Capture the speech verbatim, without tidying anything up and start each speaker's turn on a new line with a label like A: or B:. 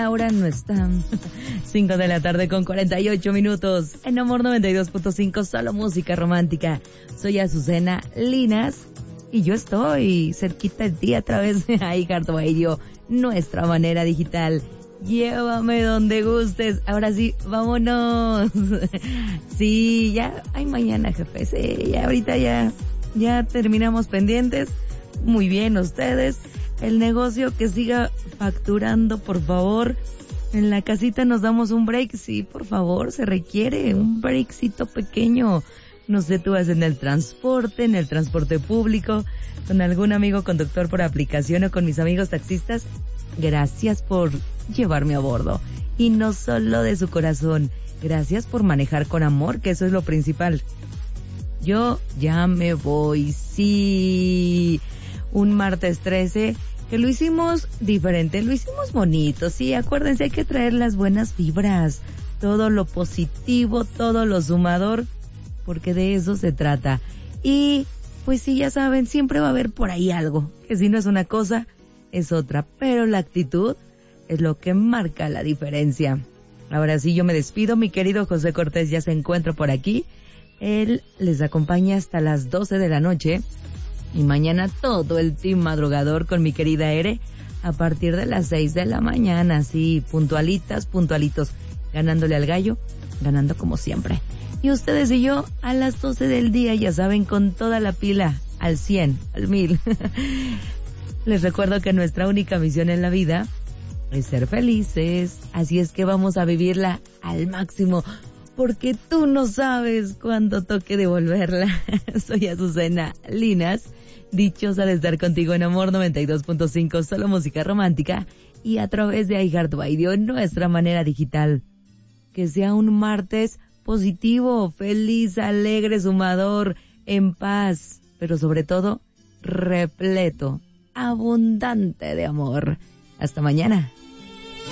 A: la hora no está. cinco de la tarde con cuarenta y ocho minutos. En Amor noventa y dos punto cinco, solo música romántica. Soy Azucena Linas y yo estoy cerquita de ti a través de iHeartRadio, nuestra manera digital. Llévame donde gustes. Ahora sí, vámonos. Sí, ya hay mañana, jefe. Sí, ya ahorita ya, ya terminamos pendientes. Muy bien, ustedes. El negocio que siga facturando, por favor. En la casita nos damos un break. Sí, por favor, se requiere un breakcito pequeño. No sé, tú vas en el transporte, en el transporte público, con algún amigo conductor por aplicación o con mis amigos taxistas. Gracias por llevarme a bordo. Y no solo de su corazón. Gracias por manejar con amor, que eso es lo principal. Yo ya me voy, sí. Un martes trece, que lo hicimos diferente, lo hicimos bonito, sí. Acuérdense, hay que traer las buenas vibras, todo lo positivo, todo lo sumador, porque de eso se trata. Y pues sí, ya saben, siempre va a haber por ahí algo, que si no es una cosa, es otra, pero la actitud es lo que marca la diferencia. Ahora sí, yo me despido. Mi querido José Cortés ya se encuentra por aquí. Él les acompaña hasta las doce de la noche. Y mañana todo el team madrugador con mi querida Ere a partir de las seis de la mañana. Sí, puntualitas, puntualitos. Ganándole al gallo, ganando como siempre. Y ustedes y yo a las doce del día, ya saben, con toda la pila, al cien, al mil. Les recuerdo que nuestra única misión en la vida es ser felices, así es que vamos a vivirla al máximo, porque tú no sabes cuándo toque devolverla. Soy Azucena Linas, dichosa de estar contigo en Amor noventa y dos punto cinco, solo música romántica, y a través de iHeartRadio, nuestra manera digital. Que sea un martes positivo, feliz, alegre, sumador, en paz, pero sobre todo, repleto, abundante de amor. Hasta mañana.